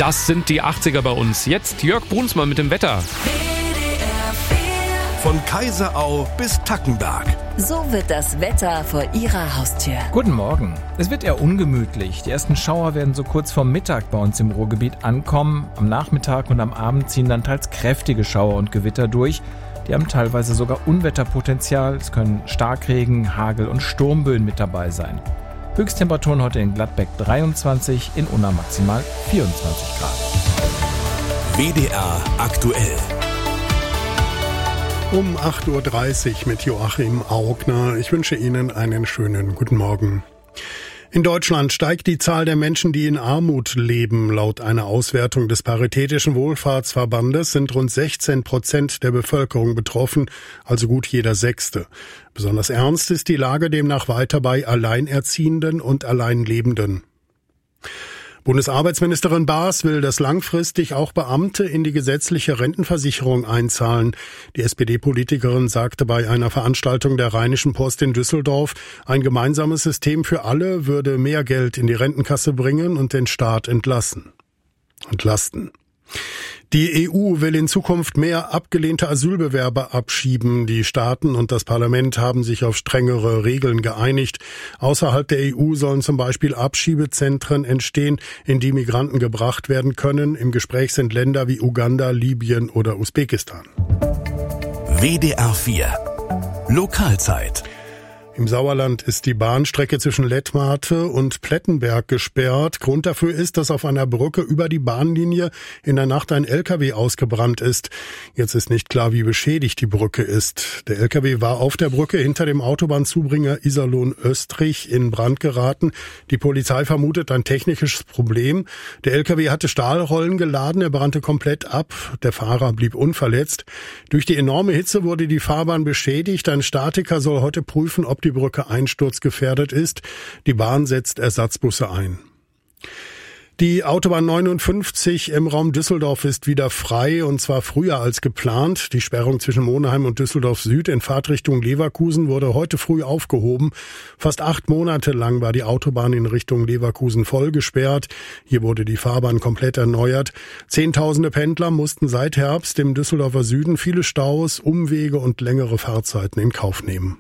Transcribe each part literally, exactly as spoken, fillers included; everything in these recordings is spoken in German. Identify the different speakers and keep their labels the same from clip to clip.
Speaker 1: Das sind die achtziger bei uns. Jetzt Jörg Brunsmann mit dem Wetter.
Speaker 2: Von Kaiserau bis Tackenberg.
Speaker 3: So wird das Wetter vor Ihrer Haustür.
Speaker 4: Guten Morgen. Es wird eher ungemütlich. Die ersten Schauer werden so kurz vorm Mittag bei uns im Ruhrgebiet ankommen. Am Nachmittag und am Abend ziehen dann teils kräftige Schauer und Gewitter durch. Die haben teilweise sogar Unwetterpotenzial. Es können Starkregen, Hagel und Sturmböen mit dabei sein. Höchsttemperaturen heute in Gladbeck dreiundzwanzig, in Unna maximal vierundzwanzig Grad.
Speaker 2: W D R aktuell.
Speaker 5: Um acht Uhr dreißig mit Joachim Augner. Ich wünsche Ihnen einen schönen guten Morgen. In Deutschland steigt die Zahl der Menschen, die in Armut leben. Laut einer Auswertung des Paritätischen Wohlfahrtsverbandes sind rund sechzehn Prozent der Bevölkerung betroffen, also gut jeder Sechste. Besonders ernst ist die Lage demnach weiter bei Alleinerziehenden und Alleinlebenden. Bundesarbeitsministerin Baas will, dass langfristig auch Beamte in die gesetzliche Rentenversicherung einzahlen. Die S P D-Politikerin sagte bei einer Veranstaltung der Rheinischen Post in Düsseldorf, ein gemeinsames System für alle würde mehr Geld in die Rentenkasse bringen und den Staat entlassen. Entlasten. Die E U will in Zukunft mehr abgelehnte Asylbewerber abschieben. Die Staaten und das Parlament haben sich auf strengere Regeln geeinigt. Außerhalb der E U sollen zum Beispiel Abschiebezentren entstehen, in die Migranten gebracht werden können. Im Gespräch sind Länder wie Uganda, Libyen oder Usbekistan.
Speaker 2: W D R vier Lokalzeit.
Speaker 5: Im Sauerland ist die Bahnstrecke zwischen Lettmate und Plettenberg gesperrt. Grund dafür ist, dass auf einer Brücke über die Bahnlinie in der Nacht ein L K W ausgebrannt ist. Jetzt ist nicht klar, wie beschädigt die Brücke ist. Der L K W war auf der Brücke hinter dem Autobahnzubringer Iserlohn-Österreich in Brand geraten. Die Polizei vermutet ein technisches Problem. Der L K W hatte Stahlrollen geladen, er brannte komplett ab. Der Fahrer blieb unverletzt. Durch die enorme Hitze wurde die Fahrbahn beschädigt. Ein Statiker soll heute prüfen, ob die Brücke einsturzgefährdet ist. Die Bahn setzt Ersatzbusse ein. Die Autobahn neunundfünfzig im Raum Düsseldorf ist wieder frei, und zwar früher als geplant. Die Sperrung zwischen Monheim und Düsseldorf Süd in Fahrtrichtung Leverkusen wurde heute früh aufgehoben. Fast acht Monate lang war die Autobahn in Richtung Leverkusen voll gesperrt. Hier wurde die Fahrbahn komplett erneuert. Zehntausende Pendler mussten seit Herbst im Düsseldorfer Süden viele Staus, Umwege und längere Fahrzeiten in Kauf nehmen.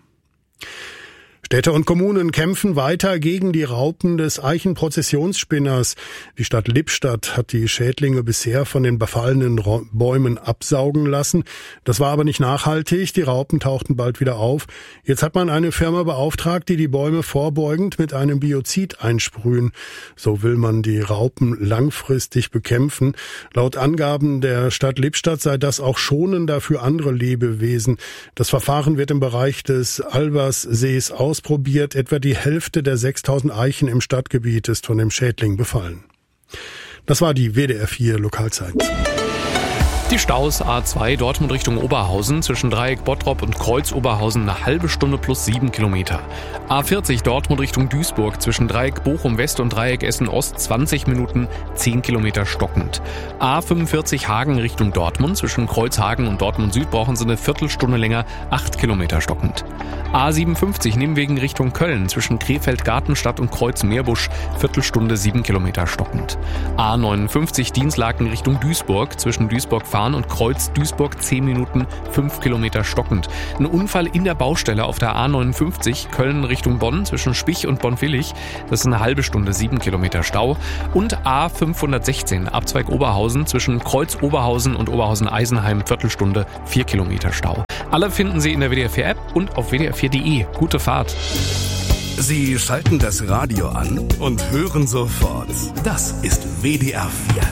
Speaker 5: Städte und Kommunen kämpfen weiter gegen die Raupen des Eichenprozessionsspinners. Die Stadt Lippstadt hat die Schädlinge bisher von den befallenen Bäumen absaugen lassen. Das war aber nicht nachhaltig. Die Raupen tauchten bald wieder auf. Jetzt hat man eine Firma beauftragt, die die Bäume vorbeugend mit einem Biozid einsprühen. So will man die Raupen langfristig bekämpfen. Laut Angaben der Stadt Lippstadt sei das auch schonender für andere Lebewesen. Das Verfahren wird im Bereich des Alberssees aus probiert. Etwa die Hälfte der sechstausend Eichen im Stadtgebiet ist von dem Schädling befallen. Das war die W D R vier Lokalzeit.
Speaker 1: Die Staus A zwei Dortmund Richtung Oberhausen zwischen Dreieck Bottrop und Kreuz Oberhausen eine halbe Stunde plus sieben Kilometer. A vierzig Dortmund Richtung Duisburg zwischen Dreieck Bochum West und Dreieck Essen Ost zwanzig Minuten, zehn Kilometer stockend. A fünfundvierzig Hagen Richtung Dortmund zwischen Kreuzhagen und Dortmund Süd brauchen Sie eine Viertelstunde länger, acht Kilometer stockend. A siebenundfünfzig Nimwegen Richtung Köln zwischen Krefeld Gartenstadt und Kreuz Meerbusch Viertelstunde, sieben Kilometer stockend. A neunundfünfzig Dienstlaken Richtung Duisburg zwischen Duisburg und Kreuz Duisburg zehn Minuten, fünf Kilometer stockend. Ein Unfall in der Baustelle auf der A neunundfünfzig Köln Richtung Bonn zwischen Spich und Bonn-Willig. Das ist eine halbe Stunde, sieben Kilometer Stau. Und A fünfhundertsechzehn Abzweig Oberhausen zwischen Kreuz Oberhausen und Oberhausen-Eisenheim Viertelstunde, vier Kilometer Stau. Alle finden Sie in der W D R vier App und auf W D R vier Punkt de. Gute Fahrt.
Speaker 2: Sie schalten das Radio an und hören sofort. Das ist W D R vier.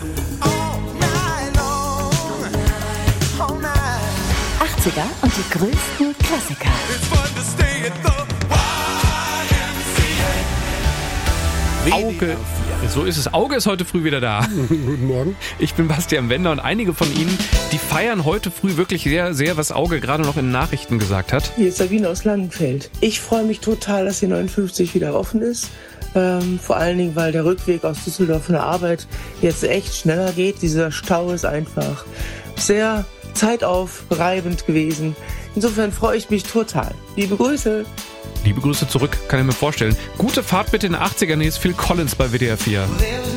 Speaker 3: achtziger und die größten Klassiker.
Speaker 1: Auge, so ist es. Auge ist heute früh wieder da.
Speaker 5: Guten Morgen.
Speaker 1: Ich bin Bastian Wender und einige von Ihnen, die feiern heute früh wirklich sehr, sehr, was Auge gerade noch in den Nachrichten gesagt hat.
Speaker 6: Hier ist Sabine aus Langenfeld. Ich freue mich total, dass die neunundfünfzig wieder offen ist. Ähm, vor allen Dingen, weil der Rückweg aus Düsseldorf von der Arbeit jetzt echt schneller geht. Dieser Stau ist einfach sehr zeitaufreibend gewesen. Insofern freue ich mich total. Liebe Grüße.
Speaker 1: Liebe Grüße zurück, kann ich mir vorstellen. Gute Fahrt bitte in den achtzigern. Hier ist Phil Collins bei W D R vier.